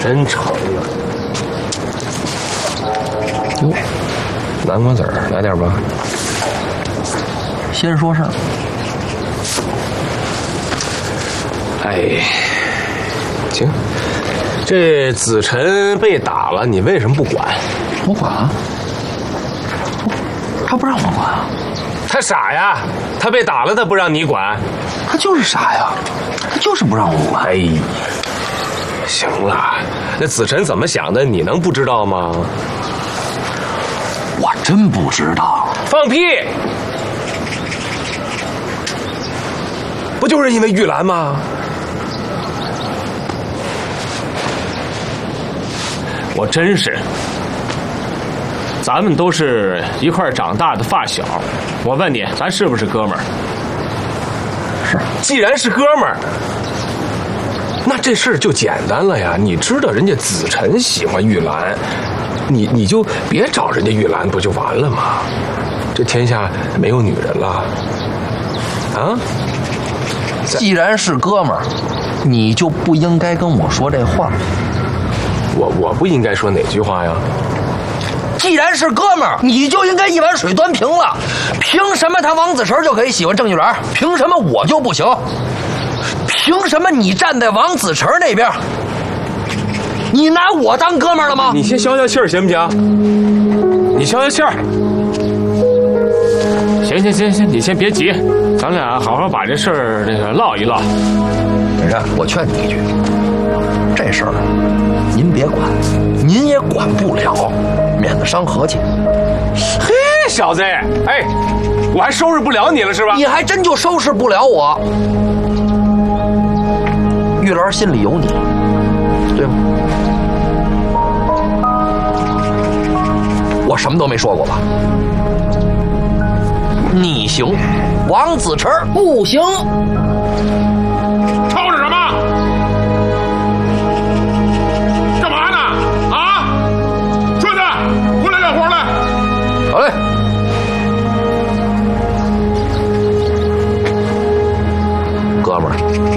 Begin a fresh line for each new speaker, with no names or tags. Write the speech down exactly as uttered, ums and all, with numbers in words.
真成了。哟，南瓜籽儿来点吧。
先说事儿。
哎，行，这子晨被打了，你为什么不管？
我管啊，他不让我管啊。
他傻呀，他被打了，他不让你管。
他就是傻呀，他就是不让我管。
哎，行了，那子晨怎么想的，你能不知道吗？
我真不知道。
放屁！不就是因为玉兰吗？
我真是，咱们都是一块长大的发小，我问你，咱是不是哥们儿？
是。既然是哥们儿，那这事儿就简单了呀。你知道人家子晨喜欢玉兰，你你就别找人家玉兰，不就完了吗？这天下没有女人了，啊？
既然是哥们儿，你就不应该跟我说这话。
我我不应该说哪句话呀？
既然是哥们儿，你就应该一碗水端平了。凭什么他王子成就可以喜欢郑玉兰？凭什么我就不行？凭什么你站在王子成那边？你拿我当哥们儿了吗？
你先消消气儿行不行？你消消气儿。
行行行行，你先别急，咱俩好好把这事儿这个唠一唠。
本山，我劝你一句，这事儿您别管，您也管不了，免得伤和气。
嘿，小子，哎，我还收拾不了你了是吧？
你还真就收拾不了我。玉兰心里有你，对吗？我什么都没说过吧？你行，王子成不行。
吵着什么？干嘛呢？啊！顺子，回来干活来。
好嘞。哥们儿，